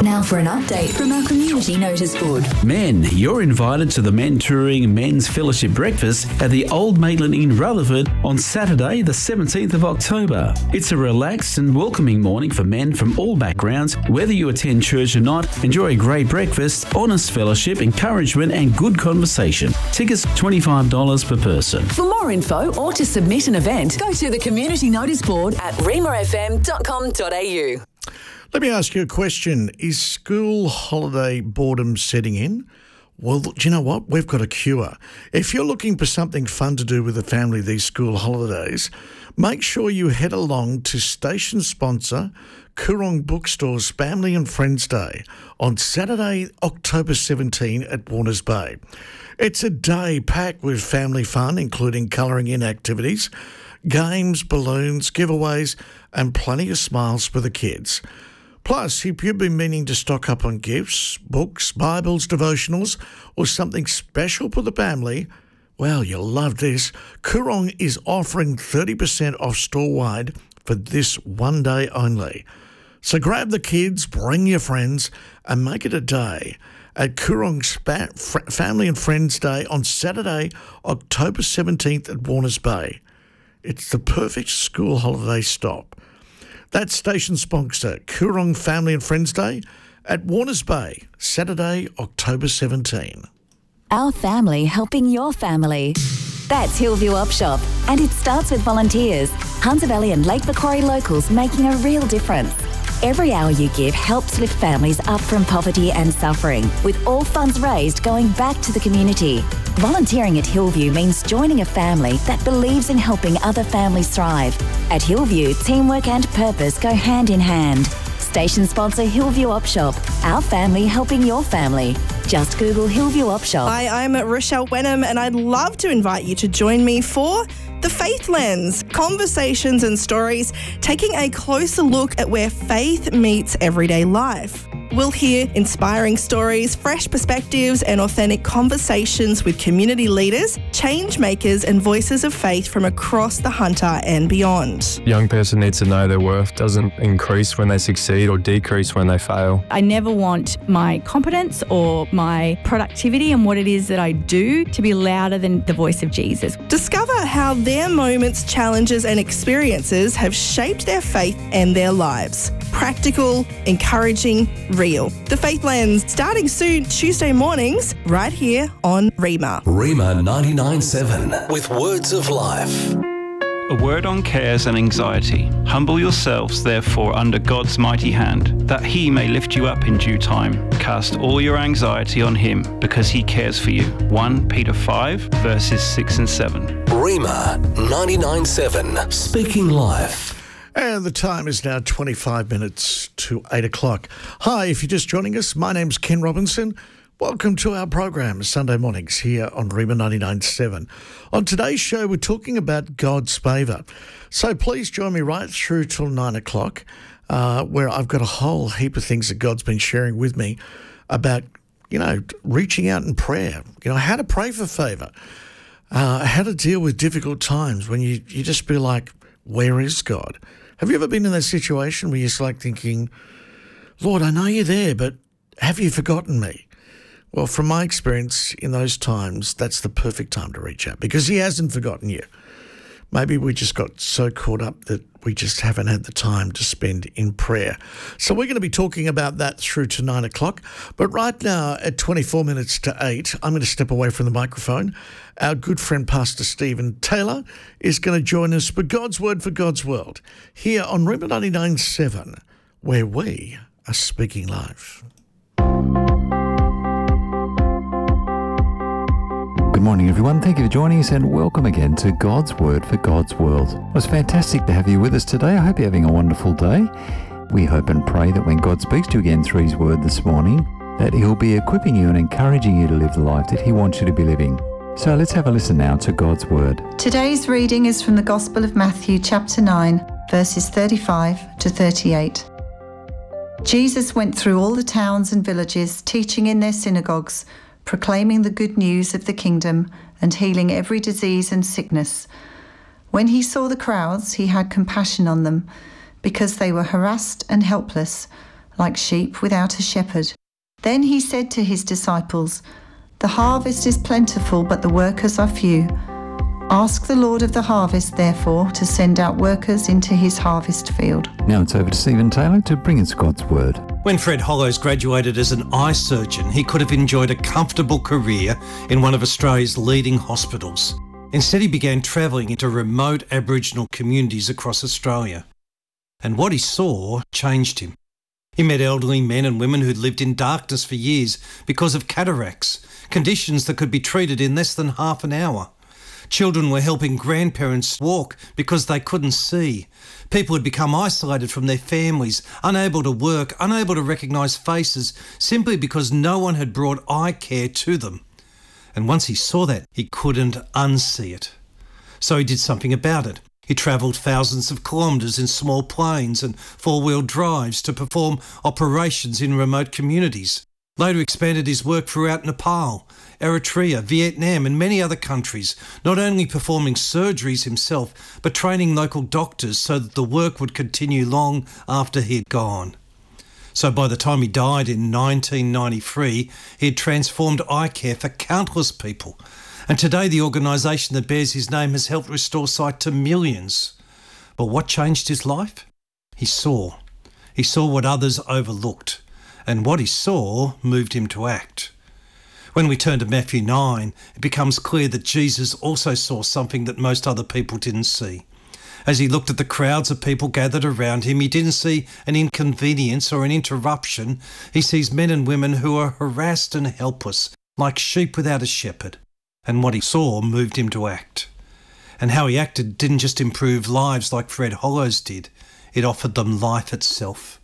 Now for an update from our community notice board. Men, you're invited to the Men Touring Men's Fellowship Breakfast at the Old Maitland in Rutherford on Saturday, the 17th of October. It's a relaxed and welcoming morning for men from all backgrounds. Whether you attend church or not, enjoy a great breakfast, honest fellowship, encouragement and good conversation. Tickets $25 per person. For more info or to submit an event, go to the community notice board at remafm.com.au. Let me ask you a question. Is school holiday boredom setting in? Well, do you know what? We've got a cure. If you're looking for something fun to do with the family these school holidays, make sure you head along to station sponsor Coorong Bookstore's Family and Friends Day on Saturday, October 17 at Warners Bay. It's a day packed with family fun, including colouring in activities, games, balloons, giveaways, and plenty of smiles for the kids. Plus, if you've been meaning to stock up on gifts, books, Bibles, devotionals, or something special for the family, well, you'll love this. Coorong is offering 30% off store-wide for this one day only. So grab the kids, bring your friends, and make it a day at Coorong's Family and Friends Day on Saturday, October 17th at Warners Bay. It's the perfect school holiday stop. That's station sponsor, Coorong Family and Friends Day at Warners Bay, Saturday, October 17. Our family helping your family. That's Hillview Opshop, and it starts with volunteers. Hunter Valley and Lake Macquarie locals making a real difference. Every hour you give helps lift families up from poverty and suffering, with all funds raised going back to the community. Volunteering at Hillview means joining a family that believes in helping other families thrive. At Hillview, teamwork and purpose go hand in hand. Station sponsor Hillview Opshop, our family helping your family. Just Google Hillview Opshop. Hi, I'm Rochelle Wenham, and I'd love to invite you to join me for The Faith Lens, conversations and stories, taking a closer look at where faith meets everyday life. We'll hear inspiring stories, fresh perspectives and authentic conversations with community leaders, change makers and voices of faith from across the Hunter and beyond. A young person needs to know their worth doesn't increase when they succeed or decrease when they fail. I never want my competence or my productivity and what it is that I do to be louder than the voice of Jesus. Discover how their moments, challenges and experiences have shaped their faith and their lives. Practical, encouraging, real. The Faith Lens, starting soon Tuesday mornings, right here on Rima. Rima 99.7 with words of life. A word on cares and anxiety. Humble yourselves, therefore, under God's mighty hand, that he may lift you up in due time. Cast all your anxiety on him, because he cares for you. 1 Peter 5, verses 6 and 7. Rima 99.7, speaking life. And the time is now 25 minutes to 8 o'clock. Hi, if you're just joining us, my name's Ken Robinson. Welcome to our program, Sunday mornings here on Rima 99.7. On today's show, we're talking about God's favour. So please join me right through till 9 o'clock, where I've got a whole heap of things that God's been sharing with me about, reaching out in prayer, how to pray for favour, how to deal with difficult times when you just feel like, where is God? Have you ever been in that situation where you're like thinking, Lord, I know you're there, but have you forgotten me? Well, from my experience in those times, that's the perfect time to reach out because he hasn't forgotten you. Maybe we just got so caught up that we just haven't had the time to spend in prayer. So we're going to be talking about that through to 9 o'clock. But right now at 24 minutes to 8, I'm going to step away from the microphone. Our good friend Pastor Stephen Taylor is going to join us for God's Word for God's World here on Rima 99.7, where we are speaking life. Good morning, everyone. Thank you for joining us and welcome again to God's Word for God's World. It was fantastic to have you with us today. I hope you're having a wonderful day. We hope and pray that when God speaks to you again through his Word this morning, that he'll be equipping you and encouraging you to live the life that he wants you to be living. So let's have a listen now to God's Word. Today's reading is from the Gospel of Matthew, chapter 9, verses 35 to 38. Jesus went through all the towns and villages, teaching in their synagogues, proclaiming the good news of the kingdom and healing every disease and sickness. When he saw the crowds, he had compassion on them, because they were harassed and helpless, like sheep without a shepherd. Then he said to his disciples, "The harvest is plentiful, but the workers are few. Ask the Lord of the harvest, therefore, to send out workers into his harvest field." Now it's over to Stephen Taylor to bring us God's Word. When Fred Hollows graduated as an eye surgeon, he could have enjoyed a comfortable career in one of Australia's leading hospitals. Instead, he began travelling into remote Aboriginal communities across Australia. And what he saw changed him. He met elderly men and women who'd lived in darkness for years because of cataracts, conditions that could be treated in less than half an hour. Children were helping grandparents walk because they couldn't see. People had become isolated from their families, unable to work, unable to recognise faces, simply because no one had brought eye care to them. And once he saw that, he couldn't unsee it. So he did something about it. He travelled thousands of kilometres in small planes and four-wheel drives to perform operations in remote communities. Later expanded his work throughout Nepal, Eritrea, Vietnam and many other countries, not only performing surgeries himself, but training local doctors so that the work would continue long after he had gone. So by the time he died in 1993, he had transformed eye care for countless people. And today the organisation that bears his name has helped restore sight to millions. But what changed his life? He saw. He saw what others overlooked. And what he saw moved him to act. When we turn to Matthew 9, it becomes clear that Jesus also saw something that most other people didn't see. As he looked at the crowds of people gathered around him, he didn't see an inconvenience or an interruption. He sees men and women who are harassed and helpless, like sheep without a shepherd. And what he saw moved him to act. And how he acted didn't just improve lives like Fred Hollows did, it offered them life itself.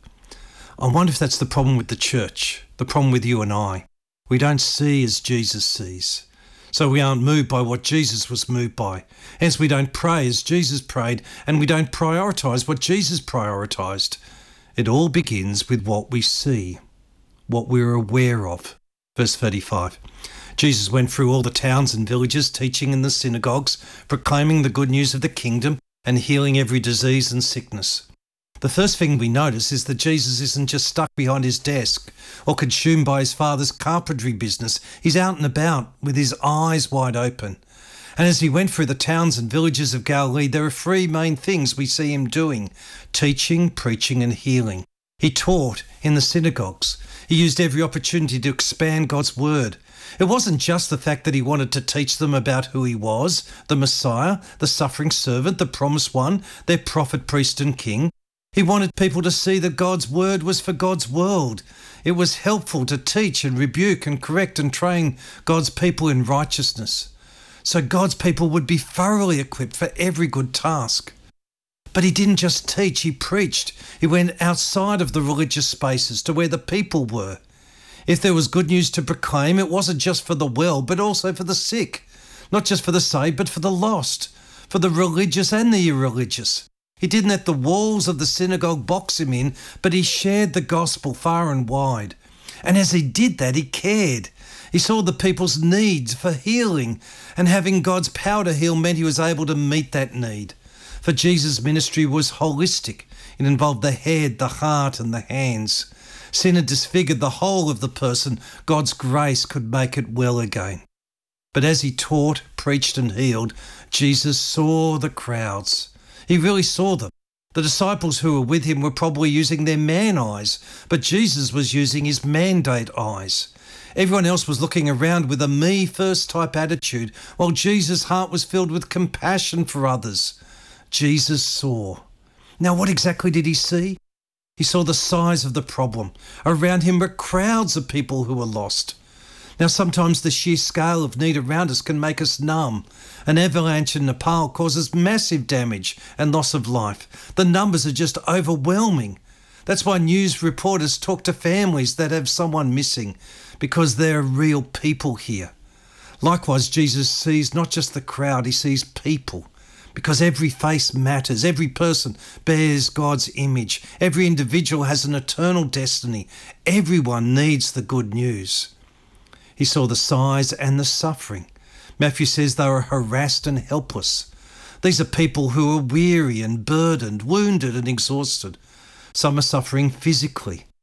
I wonder if that's the problem with the church, the problem with you and I. We don't see as Jesus sees. So we aren't moved by what Jesus was moved by. Hence we don't pray as Jesus prayed, and we don't prioritise what Jesus prioritised. It all begins with what we see, what we're aware of. Verse 35. Jesus went through all the towns and villages, teaching in the synagogues, proclaiming the good news of the kingdom and healing every disease and sickness. The first thing we notice is that Jesus isn't just stuck behind his desk or consumed by his father's carpentry business. He's out and about with his eyes wide open. And as he went through the towns and villages of Galilee, there are three main things we see him doing: teaching, preaching and healing. He taught in the synagogues. He used every opportunity to expand God's word. It wasn't just the fact that he wanted to teach them about who he was, the Messiah, the suffering servant, the promised one, their prophet, priest and king. He wanted people to see that God's word was for God's world. It was helpful to teach and rebuke and correct and train God's people in righteousness, so God's people would be thoroughly equipped for every good task. But he didn't just teach, he preached. He went outside of the religious spaces to where the people were. If there was good news to proclaim, it wasn't just for the well, but also for the sick. Not just for the saved, but for the lost, for the religious and the irreligious. He didn't let the walls of the synagogue box him in, but he shared the gospel far and wide. And as he did that, he cared. He saw the people's needs for healing, and having God's power to heal meant he was able to meet that need. For Jesus' ministry was holistic. It involved the head, the heart, and the hands. Sin had disfigured the whole of the person. God's grace could make it well again. But as he taught, preached, and healed, Jesus saw the crowds. He really saw them. The disciples who were with him were probably using their man eyes, but Jesus was using his mandate eyes. Everyone else was looking around with a me-first type attitude, while Jesus' heart was filled with compassion for others. Jesus saw. Now, what exactly did he see? He saw the size of the problem. Around him were crowds of people who were lost. Now, sometimes the sheer scale of need around us can make us numb. An avalanche in Nepal causes massive damage and loss of life. The numbers are just overwhelming. That's why news reporters talk to families that have someone missing, because there are real people here. Likewise, Jesus sees not just the crowd, he sees people. Because every face matters, every person bears God's image, every individual has an eternal destiny, everyone needs the good news. He saw the size and the suffering. Matthew says they were harassed and helpless. These are people who are weary and burdened, wounded and exhausted. Some are suffering physically.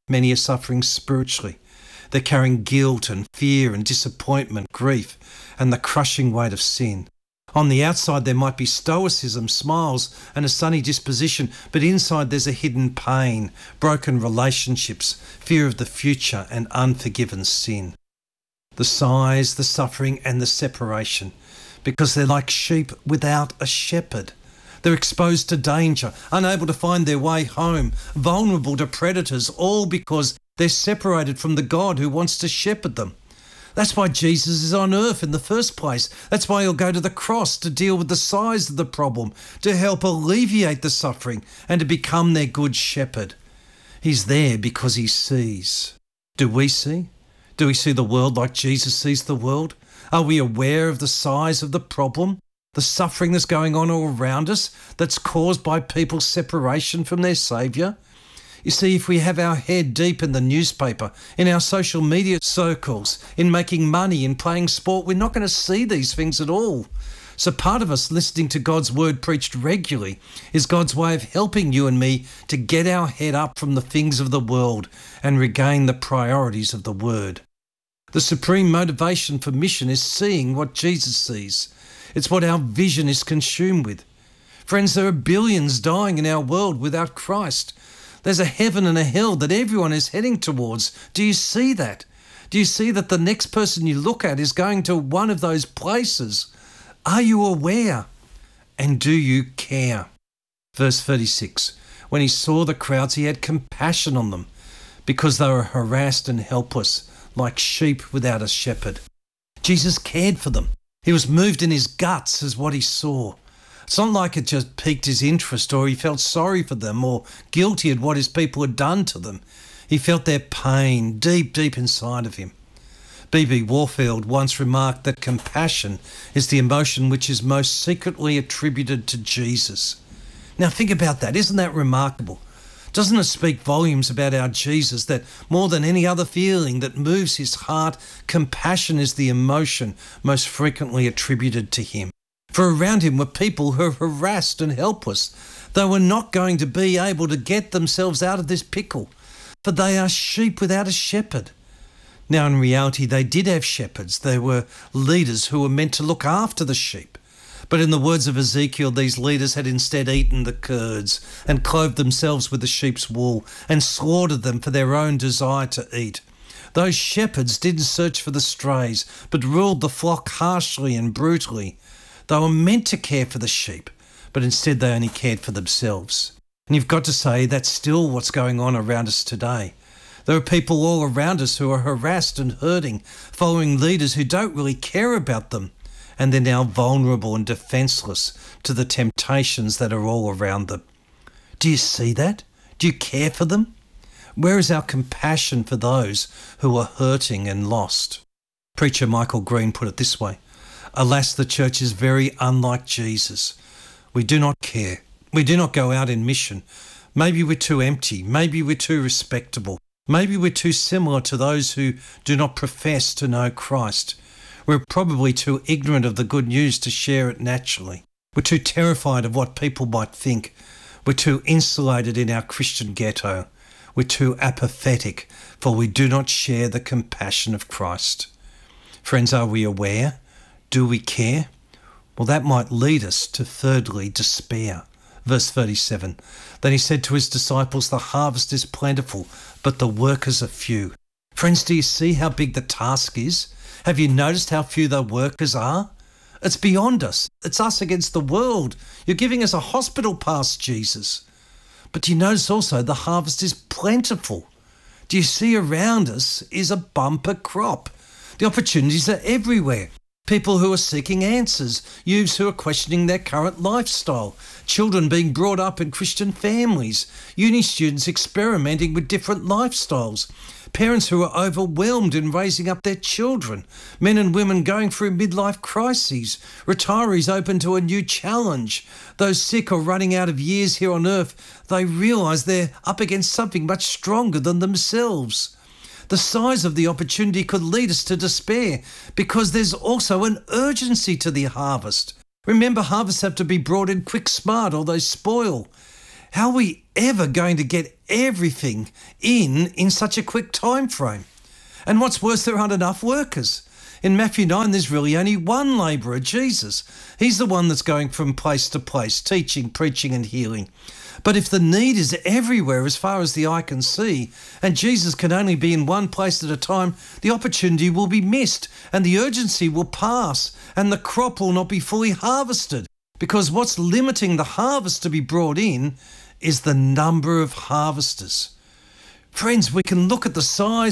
Many are suffering spiritually. They're carrying guilt and fear and disappointment, grief, and the crushing weight of sin. On the outside, there might be stoicism, smiles, and a sunny disposition, but inside there's a hidden pain, broken relationships, fear of the future, and unforgiven sin. The sighs, the suffering, and the separation, because they're like sheep without a shepherd. They're exposed to danger, unable to find their way home, vulnerable to predators, all because they're separated from the God who wants to shepherd them. That's why Jesus is on earth in the first place. That's why he'll go to the cross to deal with the size of the problem, to help alleviate the suffering and to become their good shepherd. He's there because he sees. Do we see? Do we see the world like Jesus sees the world? Are we aware of the size of the problem, the suffering that's going on all around us that's caused by people's separation from their Saviour? You see, if we have our head deep in the newspaper, in our social media circles, in making money, in playing sport, we're not going to see these things at all. So part of us listening to God's word preached regularly is God's way of helping you and me to get our head up from the things of the world and regain the priorities of the word. The supreme motivation for mission is seeing what Jesus sees. It's what our vision is consumed with. Friends, there are billions dying in our world without Christ. There's a heaven and a hell that everyone is heading towards. Do you see that? Do you see that the next person you look at is going to one of those places? Are you aware? And do you care? Verse 36, when he saw the crowds, he had compassion on them because they were harassed and helpless, like sheep without a shepherd. Jesus cared for them. He was moved in his guts as what he saw. It's not like it just piqued his interest or he felt sorry for them or guilty at what his people had done to them. He felt their pain deep, deep inside of him. B.B. Warfield once remarked that compassion is the emotion which is most secretly attributed to Jesus. Now think about that. Isn't that remarkable? Doesn't it speak volumes about our Jesus that more than any other feeling that moves his heart, compassion is the emotion most frequently attributed to him? For around him were people who were harassed and helpless. They were not going to be able to get themselves out of this pickle, for they are sheep without a shepherd. Now, in reality, they did have shepherds. They were leaders who were meant to look after the sheep. But in the words of Ezekiel, these leaders had instead eaten the curds and clothed themselves with the sheep's wool and slaughtered them for their own desire to eat. Those shepherds didn't search for the strays, but ruled the flock harshly and brutally. They were meant to care for the sheep, but instead they only cared for themselves. And you've got to say that's still what's going on around us today. There are people all around us who are harassed and hurting, following leaders who don't really care about them, and they're now vulnerable and defenceless to the temptations that are all around them. Do you see that? Do you care for them? Where is our compassion for those who are hurting and lost? Preacher Michael Green put it this way: alas, the church is very unlike Jesus. We do not care. We do not go out in mission. Maybe we're too empty. Maybe we're too respectable. Maybe we're too similar to those who do not profess to know Christ. We're probably too ignorant of the good news to share it naturally. We're too terrified of what people might think. We're too insulated in our Christian ghetto. We're too apathetic, for we do not share the compassion of Christ. Friends, are we aware? Do we care? Well, that might lead us to thirdly, despair. Verse 37, then he said to his disciples, the harvest is plentiful, but the workers are few. Friends, do you see how big the task is? Have you noticed how few the workers are? It's beyond us. It's us against the world. You're giving us a hospital pass, Jesus. But do you notice also the harvest is plentiful? Do you see around us is a bumper crop? The opportunities are everywhere. People who are seeking answers, youths who are questioning their current lifestyle, children being brought up in Christian families, uni students experimenting with different lifestyles, parents who are overwhelmed in raising up their children, men and women going through midlife crises, retirees open to a new challenge, those sick or running out of years here on earth. They realise they're up against something much stronger than themselves. The size of the opportunity could lead us to despair because there's also an urgency to the harvest. Remember, harvests have to be brought in quick, smart, or they spoil. How are we ever going to get everything in such a quick time frame. And what's worse, there aren't enough workers. In Matthew 9, there's really only one labourer, Jesus. He's the one that's going from place to place, teaching, preaching and healing. But if the need is everywhere as far as the eye can see, and Jesus can only be in one place at a time, the opportunity will be missed and the urgency will pass and the crop will not be fully harvested. Because what's limiting the harvest to be brought in is the number of harvesters. Friends, we can look at the size